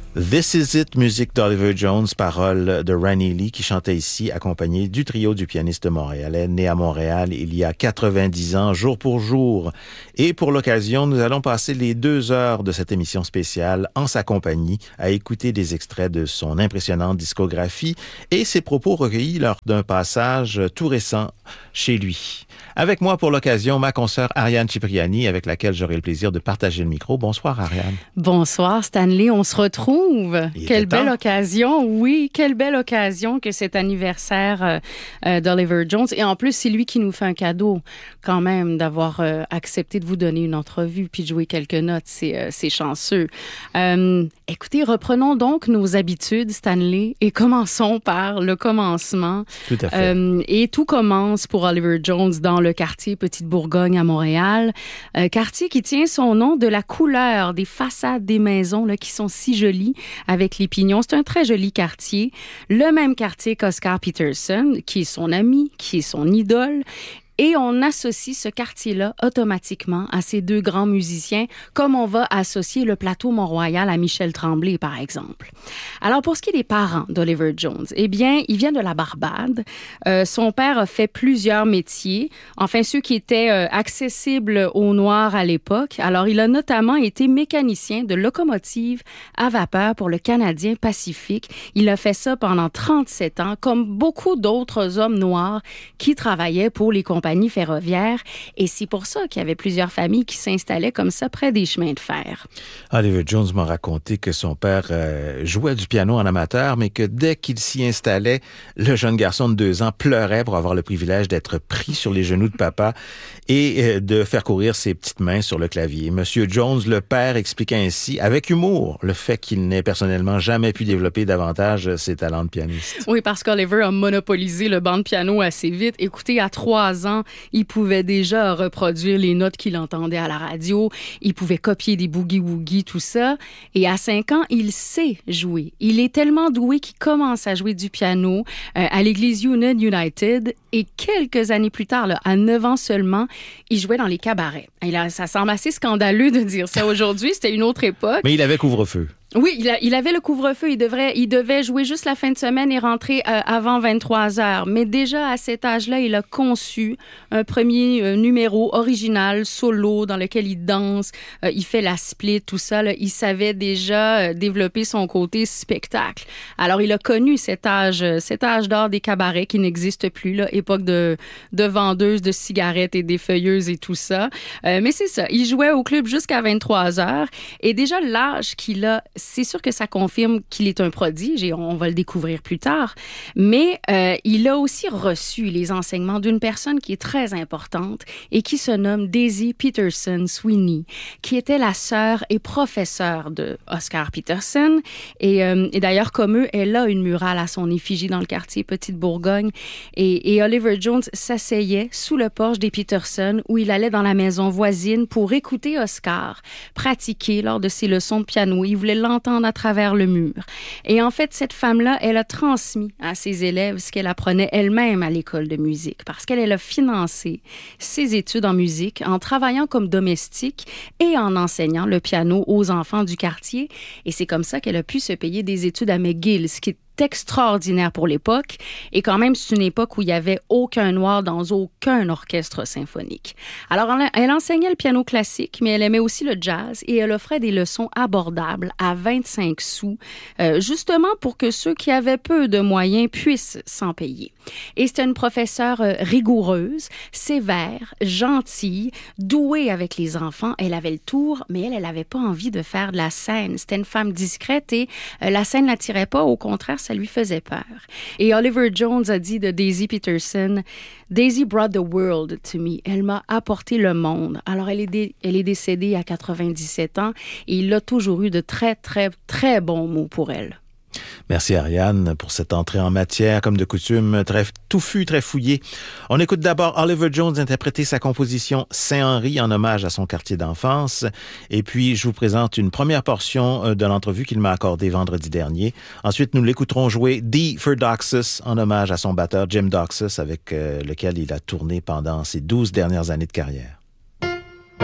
This Is It, musique d'Oliver Jones, paroles de Ranny Lee qui chantait ici, accompagné du trio du pianiste montréalais, né à Montréal il y a 90 ans, jour pour jour. Et pour l'occasion, nous allons passer les 2 heures de cette émission spéciale en sa compagnie à écouter des extraits de son impressionnante discographie et ses propos recueillis lors d'un passage tout récent chez lui. Avec moi pour l'occasion, ma consoeur Ariane Cipriani, avec laquelle j'aurai le plaisir de partager le micro. Bonsoir Ariane. Bonsoir Stanley, on se retrouve. Quelle belle occasion, oui, quelle belle occasion que cet anniversaire d'Oliver Jones. Et en plus, c'est lui qui nous fait un cadeau quand même d'avoir accepté de vous donner une entrevue puis de jouer quelques notes. C'est chanceux. Écoutez, reprenons donc nos habitudes, Stanley, et commençons par le commencement. Tout à fait. Et tout commence pour Oliver Jones dans le quartier Petite-Bourgogne à Montréal. Quartier qui tient son nom de la couleur des façades des maisons là, qui sont si jolies avec les pignons. C'est un très joli quartier. Le même quartier qu'Oscar Peterson, qui est son ami, qui est son idole. Et on associe ce quartier-là automatiquement à ces 2 grands musiciens, comme on va associer le plateau Mont-Royal à Michel Tremblay, par exemple. Alors, pour ce qui est des parents d'Oliver Jones, eh bien, il vient de la Barbade. Son père a fait plusieurs métiers, enfin, ceux qui étaient accessibles aux Noirs à l'époque. Alors, il a notamment été mécanicien de locomotive à vapeur pour le Canadien Pacifique. Il a fait ça pendant 37 ans, comme beaucoup d'autres hommes noirs qui travaillaient pour les compagnies ferroviaire. Et c'est pour ça qu'il y avait plusieurs familles qui s'installaient comme ça près des chemins de fer. Oliver Jones m'a raconté que son père jouait du piano en amateur, mais que dès qu'il s'y installait, le jeune garçon de 2 ans pleurait pour avoir le privilège d'être pris sur les genoux de papa et de faire courir ses petites mains sur le clavier. Monsieur Jones, le père, expliquait ainsi, avec humour, le fait qu'il n'ait personnellement jamais pu développer davantage ses talents de pianiste. Oui, parce qu'Oliver a monopolisé le banc de piano assez vite. Écoutez, à 3 ans, il pouvait déjà reproduire les notes qu'il entendait à la radio. Il pouvait copier des boogie-woogie, tout ça. Et à 5 ans, il sait jouer. Il est tellement doué qu'il commence à jouer du piano à l'église Union United. Et quelques années plus tard, là, à 9 ans seulement, il jouait dans les cabarets. Et là, ça semble assez scandaleux de dire ça aujourd'hui. C'était une autre époque. Mais il avait couvre-feu. Oui, il avait le couvre-feu. Il devait jouer juste la fin de semaine et rentrer avant 23 heures. Mais déjà, à cet âge-là, il a conçu un premier numéro original, solo, dans lequel il danse, il fait la split, tout ça. Là. Il savait déjà développer son côté spectacle. Alors, il a connu cet âge d'or des cabarets qui n'existe plus, là, époque de vendeuses de cigarettes et des feuilleuses et tout ça. Mais c'est ça, il jouait au club jusqu'à 23 heures. Et déjà, l'âge qu'il a, c'est sûr que ça confirme qu'il est un prodige et on va le découvrir plus tard. Mais il a aussi reçu les enseignements d'une personne qui est très importante et qui se nomme Daisy Peterson Sweeney, qui était la sœur et professeure de Oscar Peterson. Et d'ailleurs, comme eux, elle a une murale à son effigie dans le quartier Petite-Bourgogne. Et Oliver Jones s'asseyait sous le porche des Peterson où il allait dans la maison voisine pour écouter Oscar pratiquer lors de ses leçons de piano. Il voulait l'entendre à travers le mur. Et en fait, cette femme-là, elle a transmis à ses élèves ce qu'elle apprenait elle-même à l'école de musique parce qu'elle a financé ses études en musique en travaillant comme domestique et en enseignant le piano aux enfants du quartier. Et c'est comme ça qu'elle a pu se payer des études à McGill, ce qui est extraordinaire pour l'époque. Et quand même, c'est une époque où il n'y avait aucun noir dans aucun orchestre symphonique. Alors, elle enseignait le piano classique, mais elle aimait aussi le jazz et elle offrait des leçons abordables à 25 sous, justement pour que ceux qui avaient peu de moyens puissent s'en payer. Et c'était une professeure rigoureuse, sévère, gentille, douée avec les enfants. Elle avait le tour, mais elle n'avait pas envie de faire de la scène. C'était une femme discrète et la scène ne l'attirait pas. Au contraire, ça lui faisait peur. Et Oliver Jones a dit de Daisy Peterson, « Daisy brought the world to me. Elle m'a apporté le monde. » Alors, elle est décédée à 97 ans et il a toujours eu de très, très, très bons mots pour elle. Merci Ariane pour cette entrée en matière, comme de coutume, très touffue, très fouillée. On écoute d'abord Oliver Jones interpréter sa composition Saint-Henri en hommage à son quartier d'enfance. Et puis, je vous présente une première portion de l'entrevue qu'il m'a accordée vendredi dernier. Ensuite, nous l'écouterons jouer D for Doxus en hommage à son batteur Jim Doxus avec lequel il a tourné pendant ses 12 dernières années de carrière.